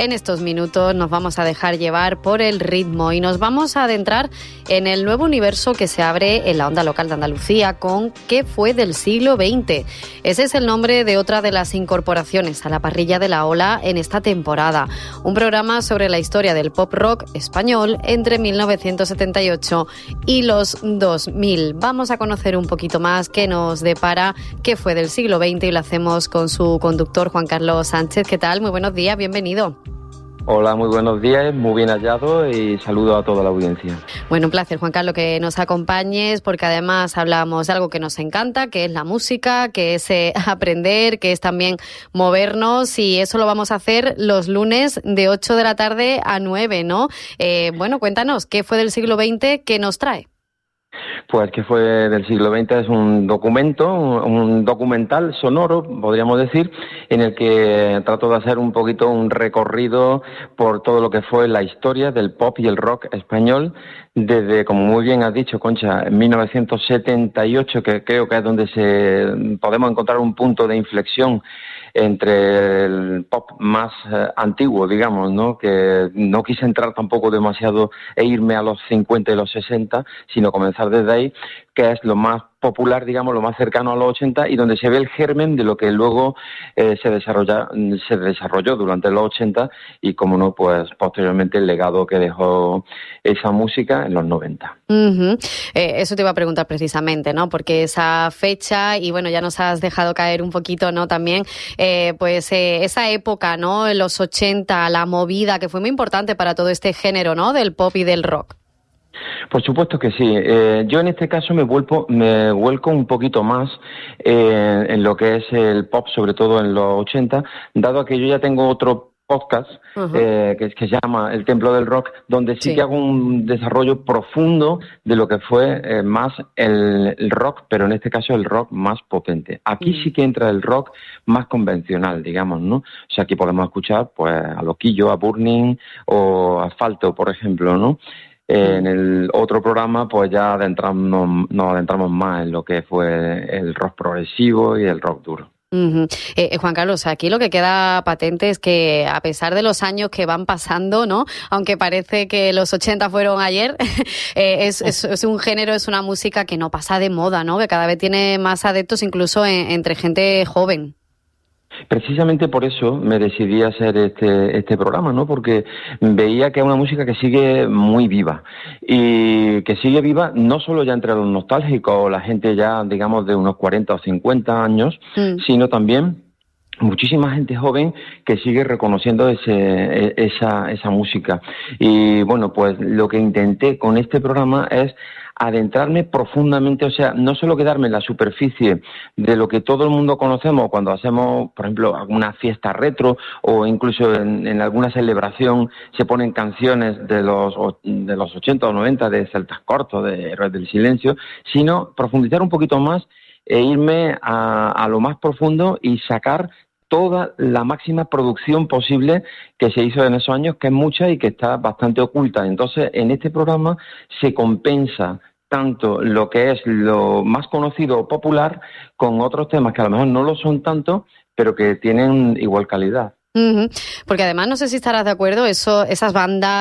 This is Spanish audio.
En estos minutos nos vamos a dejar llevar por el ritmo y nos vamos a adentrar en el nuevo universo que se abre en la onda local de Andalucía con ¿Qué fue del siglo XX? Ese es el nombre de otra de las incorporaciones a la parrilla de La Ola en esta temporada. Un programa sobre la historia del pop rock español entre 1978 y los 2000. Vamos a conocer un poquito más qué nos depara ¿Qué fue del siglo XX? Y lo hacemos con su conductor Juan Carlos Sánchez. ¿Qué tal? Muy buenos días, bienvenido. Hola, muy buenos días, muy bien hallado y saludo a toda la audiencia. Bueno, un placer, Juan Carlos, que nos acompañes, porque además hablamos de algo que nos encanta, que es la música, que es aprender, que es también movernos, y eso lo vamos a hacer los lunes de 8 de la tarde a 9, ¿no? Bueno, cuéntanos, ¿qué fue del siglo XX que nos trae? Pues ¿Qué fue del siglo XX? Es un documento, un documental sonoro, podríamos decir, en el que trato de hacer un poquito un recorrido por todo lo que fue la historia del pop y el rock español, desde, como muy bien has dicho, Concha, en 1978, que creo que es donde podemos encontrar un punto de inflexión entre el pop más antiguo, digamos, ¿no? Que no quise entrar tampoco demasiado e irme a los 50 y los 60, sino comenzar desde ahí, que es lo más popular, digamos, lo más cercano a los 80 y donde se ve el germen de lo que luego se desarrolló durante los 80 y, como no, pues posteriormente el legado que dejó esa música en los 90. Uh-huh. Eso te iba a preguntar precisamente, ¿no? Porque esa fecha, y bueno, ya nos has dejado caer un poquito, ¿no? También, esa época, ¿no? En los 80, la movida, que fue muy importante para todo este género, ¿no? Del pop y del rock. Por supuesto que sí. Yo en este caso me vuelco un poquito más en lo que es el pop, sobre todo en los 80, dado que yo ya tengo otro podcast que se llama El Templo del Rock, donde sí que hago un desarrollo profundo de lo que fue más el rock, pero en este caso el rock más potente. Aquí sí que entra el rock más convencional, digamos, ¿no? O sea, aquí podemos escuchar pues a Loquillo, a Burning o Asfalto, por ejemplo, ¿no? En el otro programa pues ya nos adentramos más en lo que fue el rock progresivo y el rock duro. Uh-huh. Juan Carlos, aquí lo que queda patente es que a pesar de los años que van pasando, ¿no? Aunque parece que los 80 fueron ayer, es un género, es una música que no pasa de moda, ¿no? Que cada vez tiene más adeptos incluso entre gente joven. Precisamente por eso me decidí a hacer este programa, ¿no? Porque veía que es una música que sigue muy viva y que sigue viva no solo ya entre los nostálgicos o la gente ya, digamos, de unos 40 o 50 años, sino también muchísima gente joven que sigue reconociendo esa música. Y bueno, pues lo que intenté con este programa es adentrarme profundamente, o sea, no solo quedarme en la superficie de lo que todo el mundo conocemos cuando hacemos, por ejemplo, alguna fiesta retro o incluso en alguna celebración se ponen canciones de los 80 o 90 de Celtas Cortos, de Héroes del Silencio, sino profundizar un poquito más e irme a lo más profundo y sacar toda la máxima producción posible que se hizo en esos años, que es mucha y que está bastante oculta. Entonces, en este programa se compensa tanto lo que es lo más conocido o popular con otros temas que a lo mejor no lo son tanto, pero que tienen igual calidad. Uh-huh. Porque además, no sé si estarás de acuerdo, esas bandas